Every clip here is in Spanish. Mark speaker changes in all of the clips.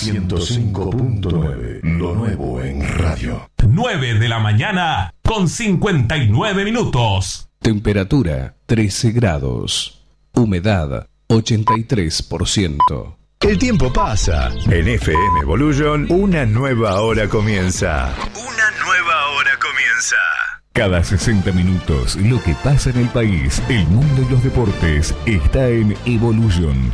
Speaker 1: 105.9, lo nuevo en radio.
Speaker 2: 9 de la mañana con 59 minutos.
Speaker 3: Temperatura 13 grados. Humedad 83%.
Speaker 4: El tiempo pasa. En FM Evolution, una nueva hora comienza.
Speaker 5: Cada 60 minutos, lo que pasa en el país, el mundo y los deportes está en Evolution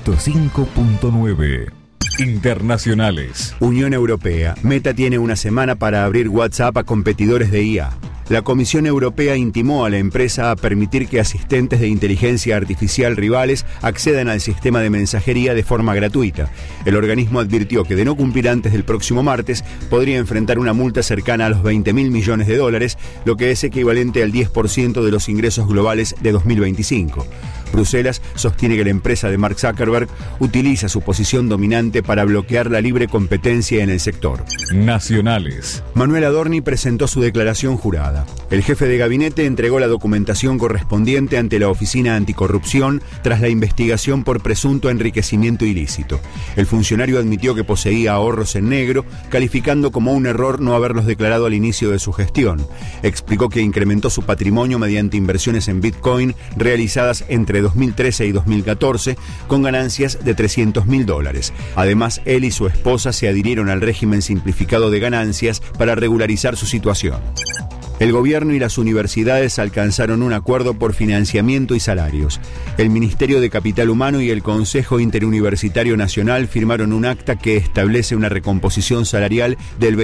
Speaker 5: 105.9. Internacionales.
Speaker 6: Unión Europea. Meta tiene una semana para abrir WhatsApp a competidores de IA. La Comisión Europea intimó a la empresa a permitir que asistentes de inteligencia artificial rivales accedan al sistema de mensajería de forma gratuita. El organismo advirtió que de no cumplir antes del próximo martes podría enfrentar una multa cercana a los 20.000 millones de dólares, lo que es equivalente al 10% de los ingresos globales de 2025. Bruselas sostiene que la empresa de Mark Zuckerberg utiliza su posición dominante para bloquear la libre competencia en el sector.
Speaker 5: Nacionales.
Speaker 6: Manuel Adorni presentó su declaración jurada. El jefe de gabinete entregó la documentación correspondiente ante la Oficina Anticorrupción tras la investigación por presunto enriquecimiento ilícito. El funcionario admitió que poseía ahorros en negro, calificando como un error no haberlos declarado al inicio de su gestión. Explicó que incrementó su patrimonio mediante inversiones en Bitcoin realizadas entre 2013 y 2014 con ganancias de $300.000. Además, él y su esposa se adhirieron al régimen simplificado de ganancias para regularizar su situación. El gobierno y las universidades alcanzaron un acuerdo por financiamiento y salarios. El Ministerio de Capital Humano y el Consejo Interuniversitario Nacional firmaron un acta que establece una recomposición salarial del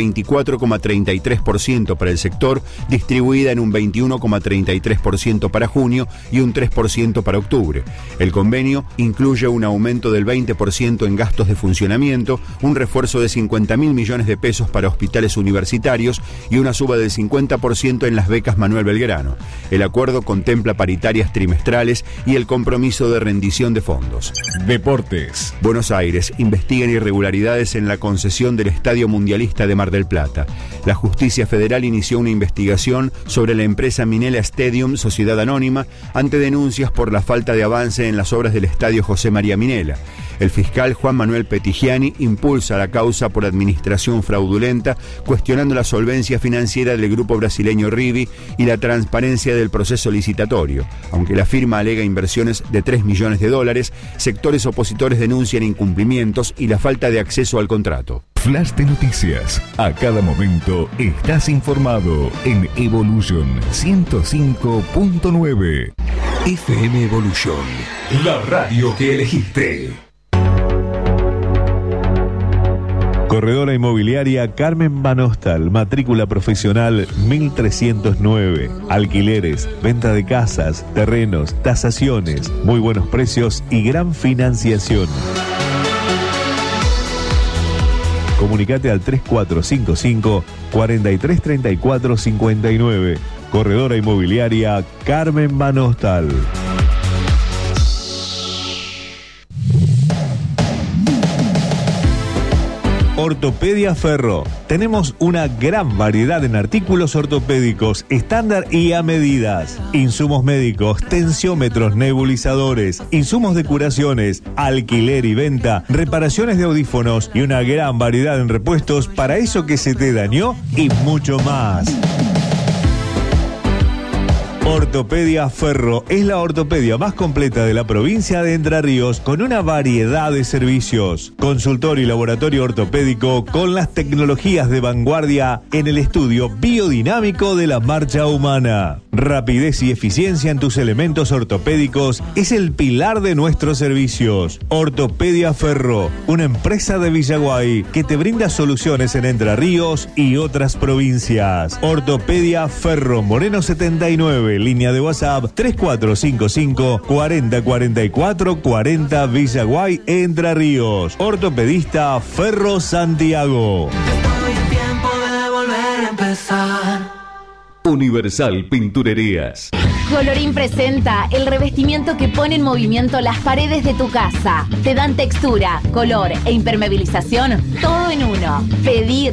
Speaker 6: 24,33% para el sector, distribuida en un 21,33% para junio y un 3% para octubre. El convenio incluye un aumento del 20% en gastos de funcionamiento, un refuerzo de 50.000 millones de pesos para hospitales universitarios y una suba del 50% en las becas Manuel Belgrano. El acuerdo contempla paritarias trimestrales y el compromiso de rendición de fondos.
Speaker 5: Deportes.
Speaker 6: Buenos Aires. Investigan irregularidades en la concesión del Estadio Mundialista de Mar del Plata. La Justicia Federal inició una investigación sobre la empresa Minela Stadium, sociedad anónima, ante denuncias por la falta de avance en las obras del Estadio José María Minela. El fiscal Juan Manuel Petigiani impulsa la causa por administración fraudulenta, cuestionando la solvencia financiera del grupo brasileño Rivi y la transparencia del proceso licitatorio. Aunque la firma alega inversiones de $3 millones, sectores opositores denuncian incumplimientos y la falta de acceso al contrato.
Speaker 5: Flash de noticias. A cada momento estás informado en Evolution 105.9.
Speaker 3: FM Evolution.
Speaker 2: La radio que elegiste.
Speaker 7: Corredora inmobiliaria Carmen Van Hostal, matrícula profesional 1309. Alquileres, venta de casas, terrenos, tasaciones, muy buenos precios y gran financiación. Comunicate al 3455-433459. Corredora inmobiliaria Carmen Van Hostal. Ortopedia Ferro. Tenemos una gran variedad en artículos ortopédicos estándar y a medidas. Insumos médicos, tensiómetros, nebulizadores, insumos de curaciones, alquiler y venta, reparaciones de audífonos y una gran variedad en repuestos para eso que se te dañó y mucho más. Ortopedia Ferro es la ortopedia más completa de la provincia de Entre Ríos con una variedad de servicios. Consultorio y laboratorio ortopédico con las tecnologías de vanguardia en el estudio biodinámico de la marcha humana. Rapidez y eficiencia en tus elementos ortopédicos es el pilar de nuestros servicios. Ortopedia Ferro, una empresa de Villaguay que te brinda soluciones en Entre Ríos y otras provincias. Ortopedia Ferro, Moreno 79. Línea de WhatsApp 3455 4044 40 Villaguay, Entre Ríos. Ortopedista Ferro Santiago.
Speaker 8: Estoy en tiempo de volver a empezar.
Speaker 5: Universal Pinturerías.
Speaker 9: Colorín presenta el revestimiento que pone en movimiento las paredes de tu casa. Te dan textura, color e impermeabilización, todo en uno. Pedí